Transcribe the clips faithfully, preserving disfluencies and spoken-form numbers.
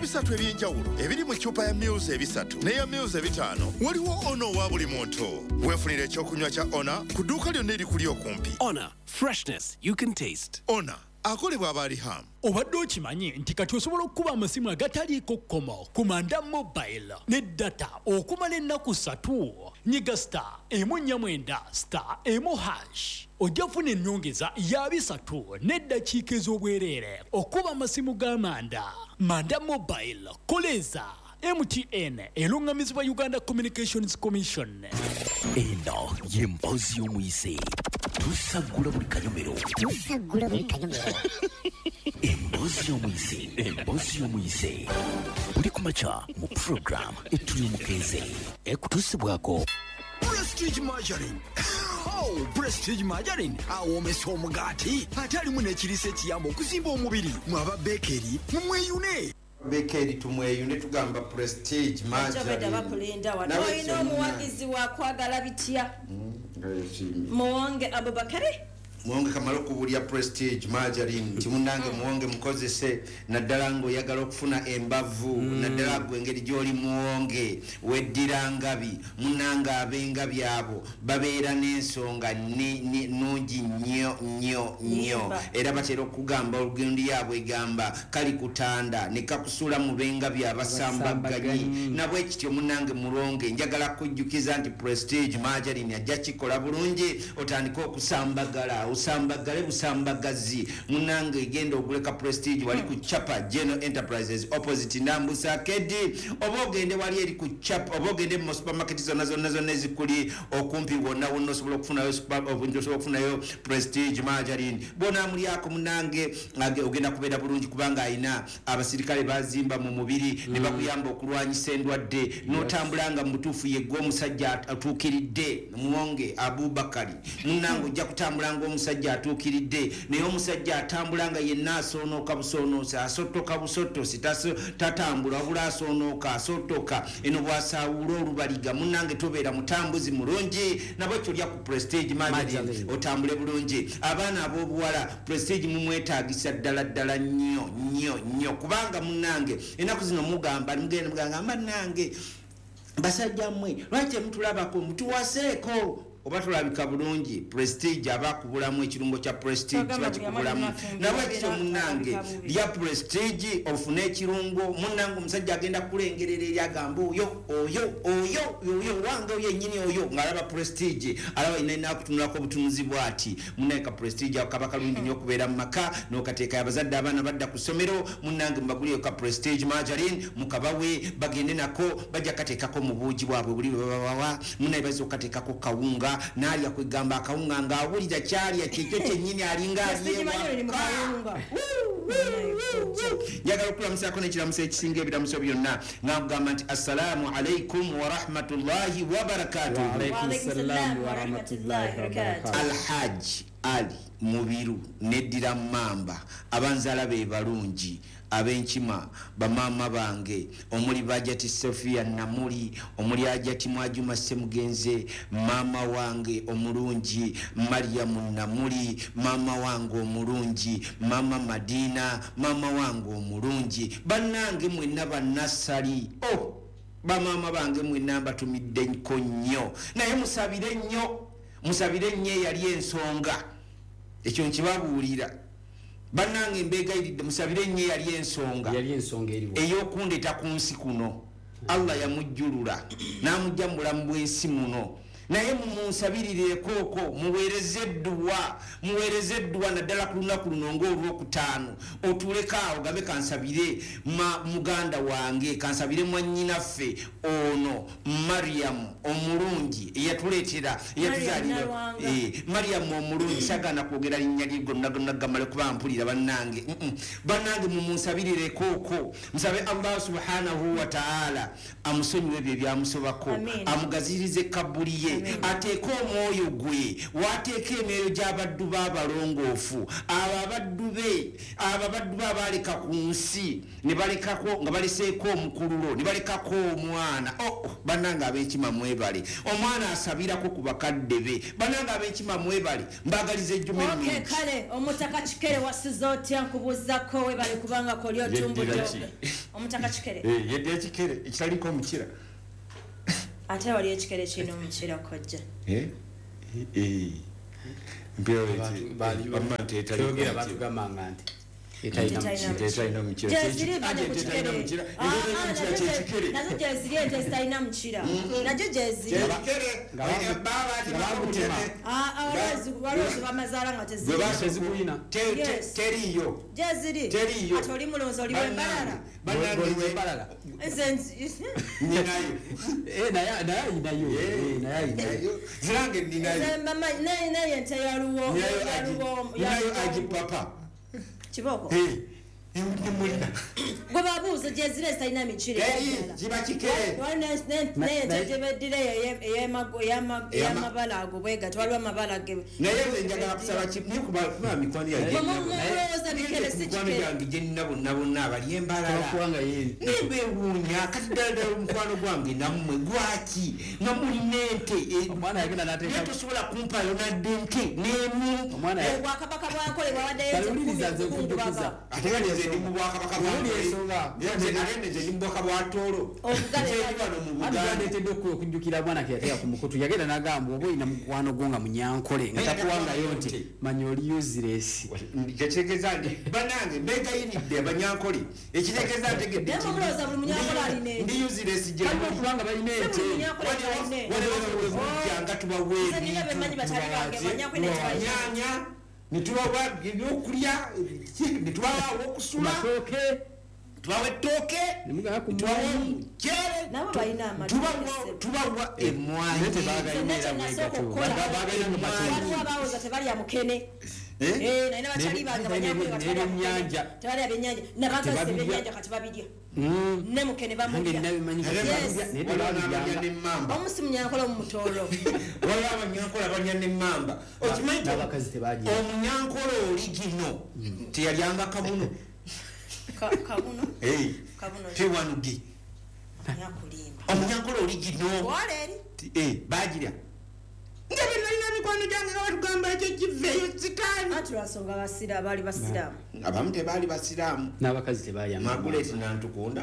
ebisatu ebyenjawulo ebiri mu ccupa ya Muse ebisatu n'eya Muse ebitaano. Waliwo Ono wa buli muntu. Weefunire ekyokunywa kya Ona ku dduuka lyonna erikuli okumpi. Ona, freshness you can taste. Ona akolebwa Abaliham. Obadde okimanyi nti kati osobola okukuba amasimu agataliiko kkomo ku Manda Mobile ne data okumala ennaku ssatu. Nyiga star emu nnya mwenda star emu hash. Ojja kufuna ennyongeza ya bisatu n'eddakiika ez'obwereere okuba amasimu ga Manda. Manda Mobile koleza M T N elungamizibwa Uganda Communications Commission. Eno ye mpozi y'omuyise. Tusagula buli kanyomero. Tusagula buli kanyomero. Empozi y'omuyise. Empozi y'omuyise. Buli kumakya mu program etuli omukeze. Ekutusibwako Prestige Margarine. Oh, Prestige Margarine. Awomesa omugaati. Atalimu n'ekirisa ekiyamba okuzimba omubiri. Mwaba bakery mumweyune. Bakery tumweyune tugamba Prestige Margarine. Bakulinda wano. Oyina omuwagizi wa kwagala bitya. Muwonge Abubakari. Muwonge kamalo kubulya Prestige Margarine timunange muwonge mukozese naddala ngo yagala okufuna embavu mm. naddala gwe engeri gy'oli muwonge weddira ngabi munanga abenga byabo babeera n'ensonga nungi nnyo nnyo nnyo era batera okugamba olugendi yabwe egamba kali kutanda ne kakusula mu benga by'abasambagganyi nabwe ekityo munange mulonge njagala kujjukiza nti Prestige Margarine ajja kikola bulungi otandika okusambagala usambagale busambagazi munange genda oguleka Prestige wali ku chapa General Enterprises opposite Nambusa Kedi obogende wali eri ku chapa obogende mu supermarket zona zona zona ezikuli okumpi wonna wonna osobola okufuna yo obunjo osobola okufuna yo Prestige Margarine bona muri yako munange ogenda kubeera bulungi kubanga ayina abasirikale bazimba mu mubiri ne bakuyamba okulwanyisa endwadde notambulanga mu butuufu yeggo omusajja atuukiridde muwonge Abubakari munange ojja kutambulanga omusajja atuukiridde naye omusajja atambulanga yenna asoonoka busoonosa asotoka busotosi tatambula wabula asoonoka asotoka eno bwasaawula olubaliga munange tobeera mutambuzi mulungi nabo ekyo lya ku Prestige Margarine otambule bulungi abaana ab'obuwala Prestige mumwetaagisa ddala ddala nnyo nnyo nnyo kubanga munange ennaku zino mugamba mugenda muganga mannange basajja mmwe lwaki mutulabako mutuwaseeko oba tulabika bulungi Prestige abakubulamu ekirungo kya Prestige bakikubulamu nabwe ekyo munange lya Prestige ofune ekirungo munange omusajja agenda kulengerera eri agamba oyo oyo oyo oyo wange oyo ennyini oyo ng'alaba Prestige alaba ina kutunulako obutunuzi bwati munange ka Prestige akaba kalungi nnyo okubeera mu maka n'okateeka abazadde abaana badda ku ssomero munange mbaguliyo ka Prestige Margarine mukabawe bagende nako bajja kateekako mu buugi bwabwe buli babawa munange bazza okukateekako kawunga nalya kwegamba akawunga ng'awulira kyalya kyekyo kyennyini alinga alyewa njagala okulamusako n'ekiramuso ekisinga ebiramuso byonna ngakugamba nti assalamu alaikum warahmatullahi wabarakatuh. Alhaji Ali Mubiru neddira Mamba abanzala be balungi abenkima bamama bange omuli Bajati Sofia Namuli omuli Ajati Mwajuma Semugenze mama wange omulungi Mariam Namuli mama wange omulungi mama Madina mama wange omulungi bannange mwenna bannasali oh bamama bange mwenna batumidde nnyo naye musabire nnyo musabire nnyo yali ensonga ekyo nkibabuulira bannange mbegayiridde musabire nnyo yali ensonga yali ensonga eriwo ey'okundeta ku nsi kuno Allah yamujjulula n'amujja mu bulamu bw'ensi muno naye munsabirire koko muweereze edduwa muweereze edduwa naddala ku lunaku luno ng'olwokutaano otulekaawo gabe kansabire muganda wange kansabire mwannyinaffe ono Mariam omulungi eyatuleetera eyatuzaalira Mariam omulungi sagana kwogera linnya lye gonna gonna gamale kuba mpulira bannange bannange mumunsabirire koko musabe Allah subhanahu wa ta'ala amusonyiwe ebyo ebyamusobako amugazirize kabuli ye ateeka omwoyo gwe wateeka emyoyo gy'abaddu b'abalongoofu abo abaddu be abo abaddu be abaaleka ku nsi ne balekako nga baleseeko omukululo ne balekako omwana oh bannange ab'enkima mwebale omwana asabirako ku bakadde be bannange ab'enkima mwebale mbagaliza ejjuma ennungi okay kale omutaka kikere wasiza otya nkubuuzako webale kubanga koli otumbudde omutaka kikere eh yedde ekikere ekitaliko omukira ate wali ekikere kino omukira kojja eh eh mpira weti bali bamante etali kyogera batugamba nti etaina mukira nazo gyeziri ente zitalina mukira najo gyeziri walwozi bamazaala nga tezigulina teriyo gyeziri ate oli mulonzi oliwo embalala ninayo zirange nayo ente yaluwo agipapa kiboko mulina gwe babuuza gyezire zitalina mikire kiba kikere nente gyebeddireyo ey'amabala ago bwega twaliwo amabala ge naye nze njagala kusaba kuba mikwano yamulowooza bikere si kikere yange gye nina bonna bonna abali embalala nembeewuunya kati ddala omukwano gwange nammwe gwaki nga mulina ente tosobola kumpayo nadde nte n'emu obwakabaka bwakolebwa waddeyo ate nga nze ndi mu bwakabaka bwanze ndi mu bwaka bwa toolo aetedde okujjukira bwana keyateeka ku mukutu yagenda nagamba oba olina mukwano gwo nga munyankole nga takuwangayo nti manya oli useless kyekitegeza nti banange begayinidde abanyankole ekitegeza ntegedde ndi useless kubanga balina ente waliwebujjanga tubawenyanya nitubawa ebyokulya nitubawa awokusula tubawa ettooke tubawa emwanyi abawooza tebalya mukene nalina bakyali bange banyakulebanyanja tebalya byenyanja nabagazze byenyanja kati babirya ne mukene bamulya omusi munyankola omumutoolo waliwo abanyankola balya nemmamba okimanyi omunyankola oli gino teyalyanga kabuno kabuno tewanuge omunyankola oli gino bagirya nga benalina mikwano gyange nga batugamba ekyo kiveeyo sitaani anti lwasonga basira baali basiraamu abamu tebaali basiraamu n'abakazi tebalyanga maguleti nantukunda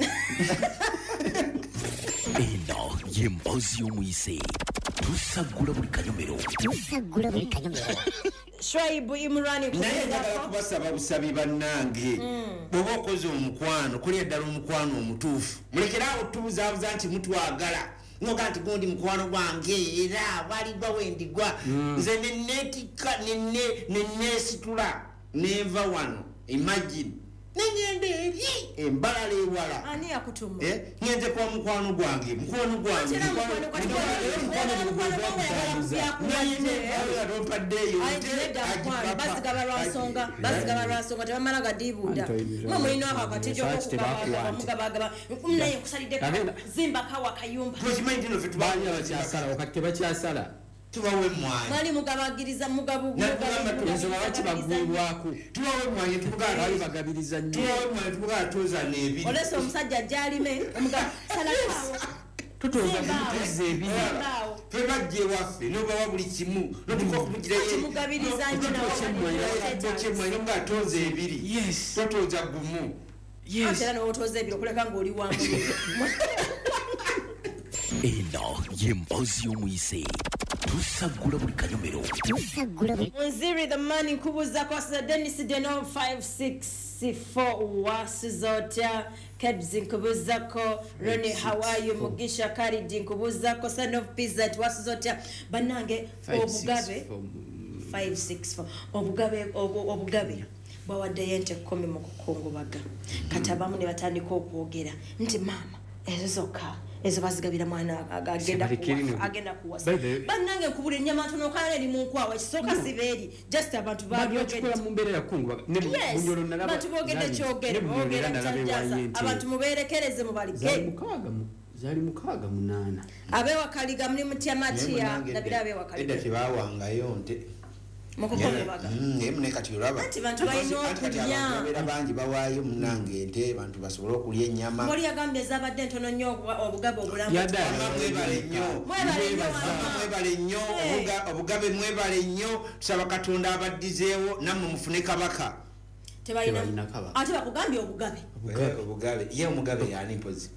eno y'emboozi y'omuyise tusagula buli kanyomero tusagula buli kanyomero Shwaibu Imrani naye njagala kubasaba busabi bannange bw'oba okoze omukwano kulya ddala omukwano omutuufu mulekerawo tubuzaabuza nti mutwagala ngoga nti gundi mukwano gwange era walibwa wendigwa nze neneetika neneesitula nenva wano imagine nengende eri embalala ewala ani yakutuma ngenze kwa mukwano gwange mukwano gwange bazigaba lwansonga bazigaba lwansonga tebamala gadibuuda mwe mulina ako akatijokokugabagaba naye nkusalidde zimba kawa kayumba kati tebakyasala tubawe mwanyi mali mugabagiriza mugabu bagulwako tubawe mwanyi tubaali bagabiriza nnyo tubawe mwanyi tubaga atoza n'ebiri olesa omusajja jalime omugabo salakawo tutoza tutuza ebiri twebajja ewaffe nobawa buli kimu notuka okumugabiriza nyokyemwanyi nga atoza ebiri totoza gumu era nowotoza ebiri okuleka ngaoli wamu eno y'emboozi y'omuyise tusagula buli kanyomero Nziri the money nkubuza kwa Dennis Deno five six four wasizota Kebs nkubuzako Roni Hawaii Mugisha Karidi nkubuzako Son of Pizza wasizota banange obugabe five six four obugabe obugabe bawadde yente kumi mu kukungubaga katabamu ne batandika okwogera nti mama ezoka ezo bazigabira mwana agenda kuwa agenda kuwasa banange kubule nyama ntono kana eri munkwawa kisoka siberi just abantu babyokikola mu mbere ya kungu ne bunyoro nalaba abantu bogede kyogere bogere ntajaza abantu muberekereze mu balige mukaga mu zali mukaga munana abewa kaliga muli mutya matia nabira abewa kaliga eda tibawanga yonte mukokolebaga emune kati olaba ati bantu balina okulya abera bangi bawaayo munange ente bantu basobole okulya ennyama muli yagambye zabadde ntono nnyo obugabe obulamu mwebale nnyo mwebale nnyo obugabe mwebale nnyo tusaba katonda abaddizeewo nammwe mufune kabaka tebalina Tebalina kaba. ate bakugambye obugabe Eh, obugabe ye omugabe yani mpozi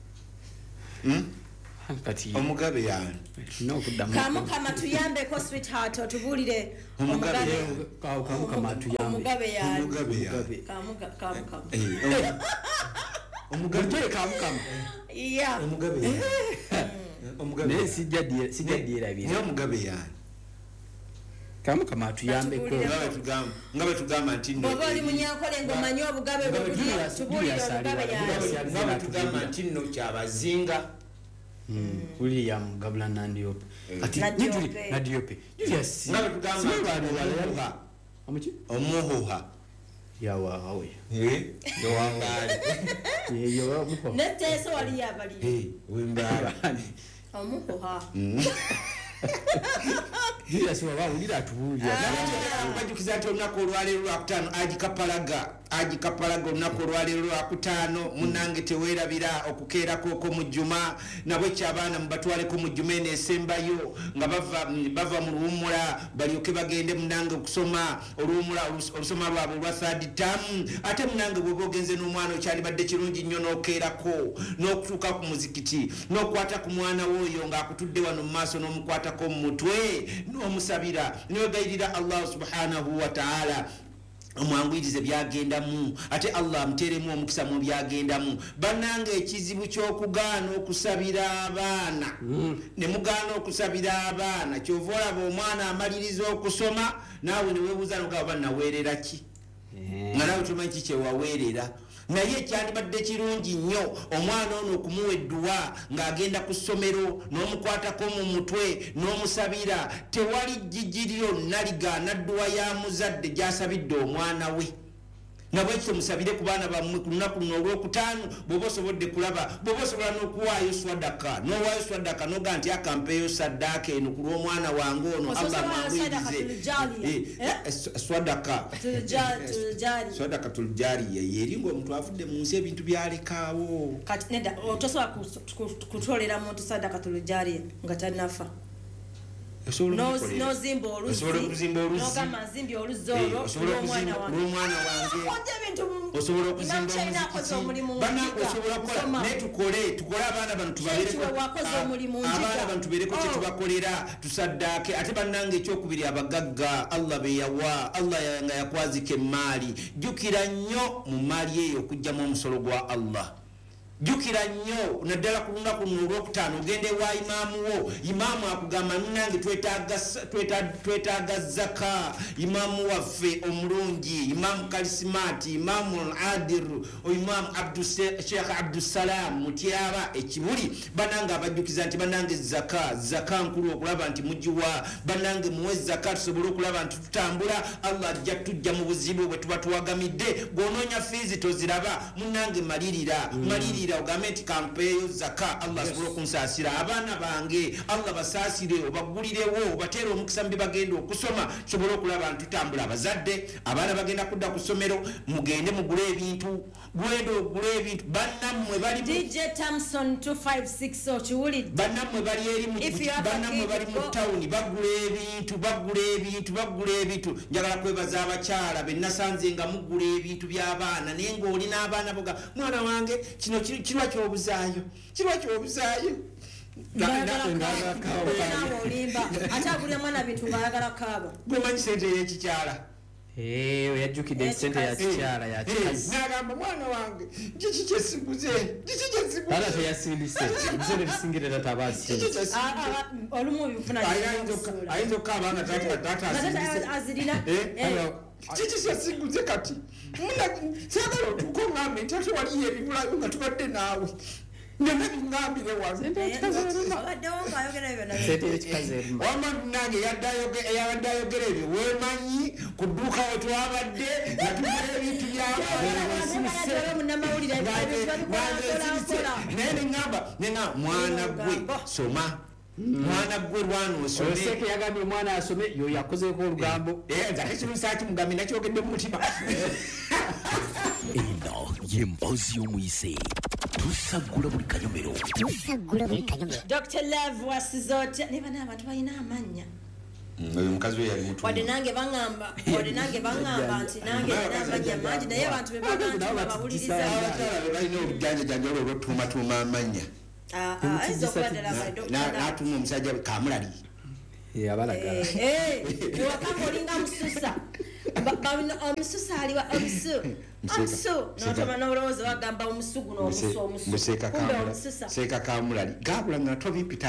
kati omugabe yani n'okuddamu kamukama tuyambeko sweetheart otubuulire Omugabe. kawo kamukama atuyambe omugabe yani omugabe yani Kamuka- kamukama Eh, omugabe kamukama ya omugabe yani omugabe naye yani. sijja dye- sijja Naye dyerabira omugabe yani kamukama atuyambeko Atubulire. nga bwe tugamba nga bwe tugamba nti nno bwoba oli eri- munyankole ng'omanyi obugabe bwe buli Julius- tubuulire Julius obugabe ali- yani Julius- nga bwe tugamba nti nno kyabazinga william gabula nandiope kati Nadiope. ne Juli- nadiope julius nga bwe tugamba simanyi nti bwali wala- omuhuha Omuki? omuhuha yawawe yowangaali yeyo muho neteeso wali yabali wembaala omuhuha julius waba awulira atubuulira bajukiza nti olunaku olwaleero lwakutaano agikapalaga agikapalaga olunaku olwaleero lwakutaano munange teweerabira okukeerakoko mu jjuma nabwe kyabaana mubatwaleko mu jjuma eno esembayo nga bava bava mu luwummula balyoke bagende munange okusoma oluwummula olus- olusoma lwabwe olwa third term ate munange bweba ogenze n'omwana okyalibadde kirungi nnyo n'okeerako n'okutuuka ku muzikiti n'okwata ku mwana w'oyo ng'akutudde wano mu maaso n'omukwatako mu mutwe n'omusabira niwegayirira allahu subhanahu wa taala omwanguyirize byagendamu ate allah amuteeremu omukisa mu byagendamu bannanga ekizibu ky'okugaana okusabira abaana ne mugaana okusabira abaana kyova olaba omwana amaliriza okusoma naawe neweebuuza nogaba naweerera ki nga nawe tomanyi ki kyewaweerera naye kyandibadde kirungi nnyo omwana ono okumuwa edduwa ng'agenda ku ssomero n'omukwatako mu mutwe n'omusabira tewali jjigi lyonna ligaana dduwa ya muzadde gy'asabidde omwana we nabwekyo musabire ku baana bammwe ku lunaku luno olwokutaano bw'oba osobodde kulaba bw'oba osobola n'okuwaayo swadaka n'owaayo swadaka noga nti akampeeyo saddaaka eno ku lw'omwana wange ono allah mwanguyirize swadaka swadaka tulujaliya yeri ngaomuntu avudde mu nsi ebintu byalekaawo kati nedda tosobola kutwolera muntu sadaka tulujaliya nga tannafa nozimba oluzzinogamba nzimbi oluzzi olwo olw'omwana osobola okuzimbanaye tukole tukole abaana bano tubabereabaana bano tubeereko kye tubakolera tusaddaake ate bannanga ekyokubiri abagagga allah beyawa allah nga yakwazika emaali jjukira nnyo mu maali eyo okugjamu omusolo gwa allah jjukira nnyo naddala ku lunaku luno olwokutaano ogende wa imaamu wo imaamu akugamba nange twetaaga zaka imaamu waffe omulungi imaamu kalisimaati imaamu adiru imaamu sheekh abdusalaam mutyaba ekibuli banange abajjukiza nti banange zaka zaka nkulu okulaba nti mugiwa banange muwe zaka tusobole okulaba nti tutambula allah ajja tujja mu buzibu bwe tuba tuwagamidde bw'onoonya fiizi toziraba munange malirira malirira ogambe nti kampeeyo zaka allah asobole okunsaasira abaana bange allah basaasire obagulirewo obateere omukisa mu bye bagenda okusoma tusobole okulaba nti tutambula abazadde abaana bagenda kudda ku ssomero mugende mugule ebintu gwenda ogule ebintu bannammwe bali bannammwe bali eri bannammwe bali mu tawuni bagula ebintu bagula ebintu bagula ebintu njagala kwebaza abakyala benasanze nga mugula ebintu by'abaana naye ng'oli n'abaana boga mwana wange kino kirwa kyobuzaayo kirwa kyobuzaayo ate agulira mwana bintu ng'ayagala kaaba gwemanyi sente y'ekikyala oyajjukidde sente ya kikyala yakikazi nagamba mwana wange kiki kyesiguze kiki kyesiguze taata teyasindise ebiseera ebisingira tata aba asindise olumu bifuna ayinza okukaaba nga taata azirina kiki kyesiguze kati sagala otuuka ongambe nti ate waliyo ebibulayo nga tubadde naawe byonna bingambire wama nange eyabadde ayogera ebyo wemanyi ku dduuka we twabadde nga tugula ebintu byabaanaye neŋamba neŋa mwana gwe soma mwana gwe lwana osomeseke yagambye omwana asome yo yakozeeko olugambo ate kimu sakimugambye nakyogedde mu mutima eno y'emboozi y'omuyise tusagula buli kanyomero tusagula buli kanyomero dr lev wasiza otya ne bana abantu balina amannya oyo mukazi we yali mutu wadde nange baŋŋamba wadde nange baŋŋamba nti nange nina amanya mangi naye abantu be baga nti babawuliriza abakyala be balina olujanjajanja olwo olwotuumatuuma amanya ayinza okuba ddala n'atuma omusajja kamulali abalagala ewakanga olinga mususa omususa aliwa omusu omusu notoma n'olowooza bagamba omusu guno omusu omusu kumbe omususa seeka kamulali gabula nga tobipita